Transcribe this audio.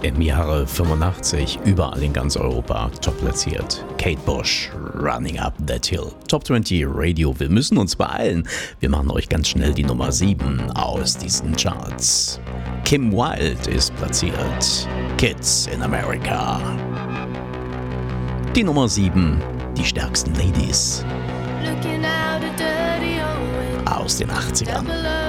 im Jahre 85 überall in ganz Europa top platziert. Kate Bush, Running Up That Hill. Top 20 Radio. Wir müssen uns beeilen. Wir machen euch ganz schnell die Nummer 7 aus diesen Charts. Kim Wilde ist platziert. Kids in America. Die Nummer 7, die stärksten Ladies aus den 80ern.